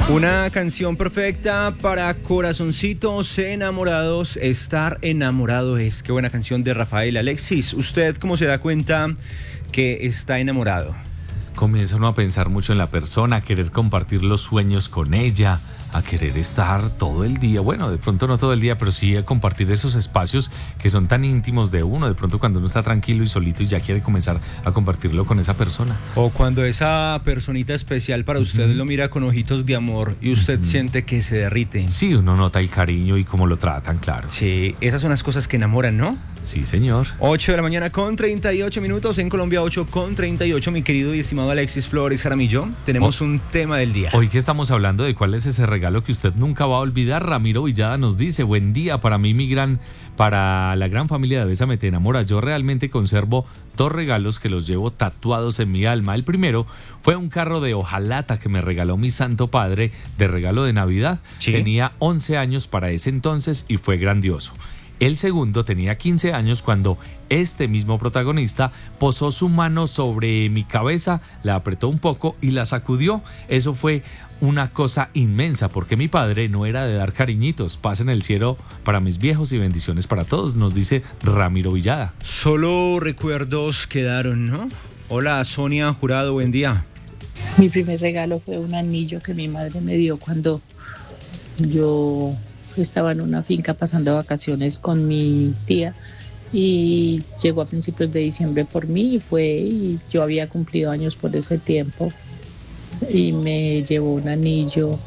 Una canción perfecta para corazoncitos enamorados. Estar enamorado es. Qué buena canción de Rafael Alexis. ¿Usted cómo se da cuenta que está enamorado? Comienza uno a pensar mucho en la persona, a querer compartir los sueños con ella, a querer estar todo el día, bueno, de pronto no todo el día, pero sí a compartir esos espacios que son tan íntimos de uno, de pronto cuando uno está tranquilo y solito y ya quiere comenzar a compartirlo con esa persona. O cuando esa personita especial para usted lo mira con ojitos de amor y usted siente que se derrite. Sí, uno nota el cariño y cómo lo tratan, claro. Sí, esas son las cosas que enamoran, ¿no? Sí, señor. 8 de la mañana con 38 minutos, en Colombia 8 con 38, mi querido y estimado Alexis Flores Jaramillo. Tenemos un tema del día. Hoy que estamos hablando de cuál es ese regalo que usted nunca va a olvidar, Ramiro Villada nos dice: buen día, para mí para la gran familia de Bésame Te Enamora, yo realmente conservo dos regalos que los llevo tatuados en mi alma. El primero fue un carro de hojalata que me regaló mi santo padre de regalo de Navidad. ¿Sí? Tenía 11 años para ese entonces y fue grandioso. El segundo tenía 15 años cuando este mismo protagonista posó su mano sobre mi cabeza, la apretó un poco y la sacudió. Eso fue una cosa inmensa porque mi padre no era de dar cariñitos. Paz en el cielo para mis viejos y bendiciones para todos, nos dice Ramiro Villada. Solo recuerdos quedaron, ¿no? Hola, Sonia Jurado, buen día. Mi primer regalo fue un anillo que mi madre me dio cuando yo estaba en una finca pasando vacaciones con mi tía y llegó a principios de diciembre por mí y yo había cumplido años por ese tiempo y me llevó un anillo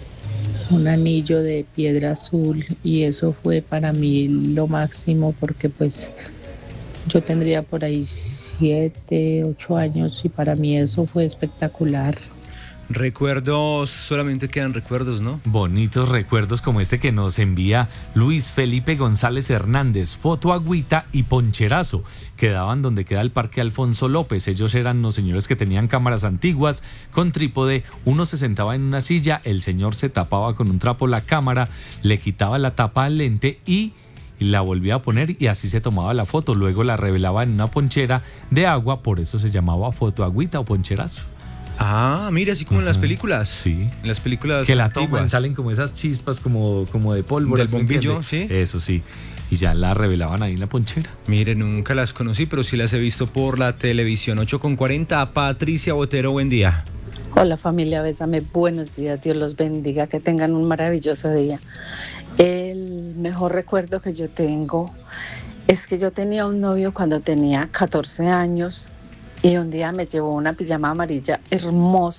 de piedra azul y eso fue para mí lo máximo porque pues yo tendría por ahí 7, 8 años y para mí eso fue espectacular. Recuerdos, solamente quedan recuerdos, ¿no? Bonitos recuerdos como este que nos envía Luis Felipe González Hernández. Foto, agüita y poncherazo. Quedaban donde queda el Parque Alfonso López. Ellos eran unos señores que tenían cámaras antiguas con trípode. Uno se sentaba en una silla, el señor se tapaba con un trapo la cámara, le quitaba la tapa al lente y la volvía a poner y así se tomaba la foto. Luego la revelaba en una ponchera de agua, por eso se llamaba foto, agüita o poncherazo. Ah, mira, así como en las películas. Sí. En las películas que la antiguas. toman, salen como esas chispas como de pólvora. Del bombillo, ¿sí? Eso sí. Y ya la revelaban ahí en la ponchera. Mire, nunca las conocí, pero sí las he visto por la televisión. 8:40, Patricia Botero, buen día. Hola familia Bésame, buenos días, Dios los bendiga, que tengan un maravilloso día. El mejor recuerdo que yo tengo es que yo tenía un novio cuando tenía 14 años y un día me llevó una pijama amarilla hermosa.